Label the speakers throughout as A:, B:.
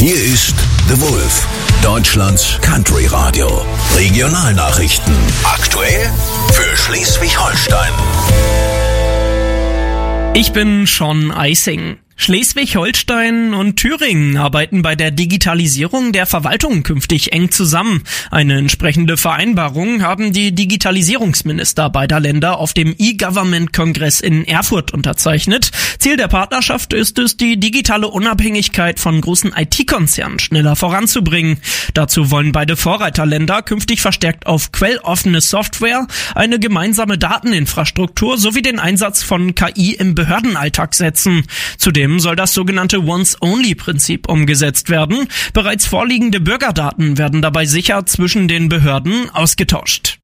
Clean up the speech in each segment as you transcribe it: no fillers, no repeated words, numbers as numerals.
A: Hier ist The Wolf, Deutschlands Country Radio. Regionalnachrichten. Aktuell für Schleswig-Holstein.
B: Ich bin Sean Eising. Schleswig-Holstein und Thüringen arbeiten bei der Digitalisierung der Verwaltung künftig eng zusammen. Eine entsprechende Vereinbarung haben die Digitalisierungsminister beider Länder auf dem E-Government-Kongress in Erfurt unterzeichnet. Ziel der Partnerschaft ist es, die digitale Unabhängigkeit von großen IT-Konzernen schneller voranzubringen. Dazu wollen beide Vorreiterländer künftig verstärkt auf quelloffene Software, eine gemeinsame Dateninfrastruktur sowie den Einsatz von KI im Behördenalltag setzen. Zudem soll das sogenannte Once-Only-Prinzip umgesetzt werden. Bereits vorliegende Bürgerdaten werden dabei sicher zwischen den Behörden ausgetauscht.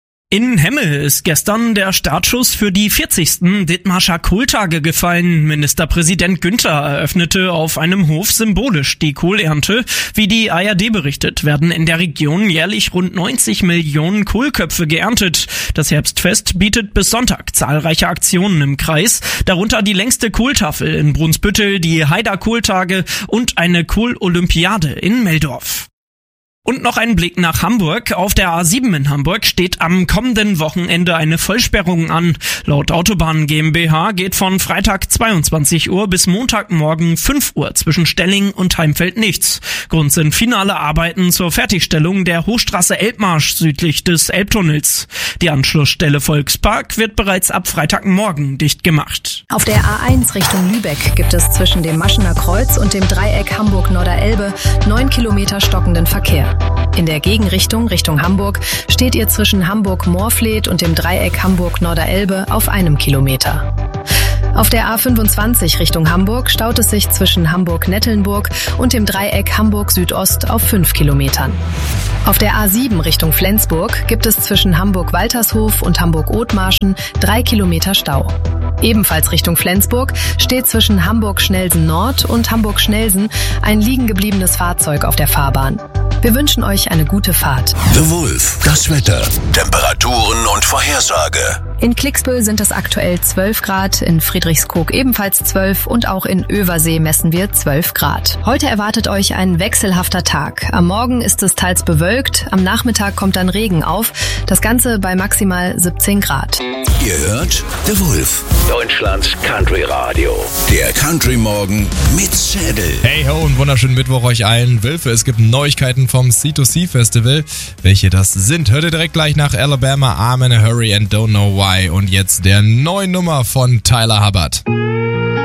B: In Hemme ist gestern der Startschuss für die 40. Dithmarscher Kohltage gefallen. Ministerpräsident Günther eröffnete auf einem Hof symbolisch die Kohlernte. Wie die ARD berichtet, werden in der Region jährlich rund 90 Millionen Kohlköpfe geerntet. Das Herbstfest bietet bis Sonntag zahlreiche Aktionen im Kreis, darunter die längste Kohltafel in Brunsbüttel, die Haider Kohltage und eine Kohl-Olympiade in Meldorf. Und noch ein Blick nach Hamburg. Auf der A7 in Hamburg steht am kommenden Wochenende eine Vollsperrung an. Laut Autobahnen GmbH geht von Freitag 22 Uhr bis Montagmorgen 5 Uhr zwischen Stelling und Heimfeld nichts. Grund sind finale Arbeiten zur Fertigstellung der Hochstraße Elbmarsch südlich des Elbtunnels. Die Anschlussstelle Volkspark wird bereits ab Freitagmorgen dicht gemacht.
C: Auf der A1 Richtung Lübeck gibt es zwischen dem Maschener Kreuz und dem Dreieck Hamburg-Norderelbe 9 Kilometer stockenden Verkehr. In der Gegenrichtung Richtung Hamburg steht ihr zwischen Hamburg-Moorfleet und dem Dreieck Hamburg-Norderelbe auf 1 Kilometer. Auf der A25 Richtung Hamburg staut es sich zwischen Hamburg-Nettelnburg und dem Dreieck Hamburg-Südost auf 5 Kilometern. Auf der A7 Richtung Flensburg gibt es zwischen Hamburg-Waltershof und Hamburg-Othmarschen 3 Kilometer Stau. Ebenfalls Richtung Flensburg steht zwischen Hamburg-Schnelsen-Nord und Hamburg-Schnelsen ein liegen gebliebenes Fahrzeug auf der Fahrbahn. Wir wünschen euch eine gute Fahrt.
A: The Wolf, das Wetter, Temperaturen und Vorhersage.
C: In Klicksbüll sind es aktuell 12 Grad, in Friedrichskoog ebenfalls 12 und auch in Översee messen wir 12 Grad. Heute erwartet euch ein wechselhafter Tag. Am Morgen ist es teils bewölkt, am Nachmittag kommt dann Regen auf, das Ganze bei maximal 17 Grad.
A: Ihr hört The Wolf, Deutschlands Country Radio. Der Country Morgen mit Schädel.
D: Hey ho und wunderschönen Mittwoch euch allen. Wölfe, es gibt Neuigkeiten vom C2C Festival. Welche das sind, hört ihr direkt gleich nach Alabama, I'm in a Hurry and Don't Know Why. Und jetzt der neuen Nummer von Tyler Hubbard.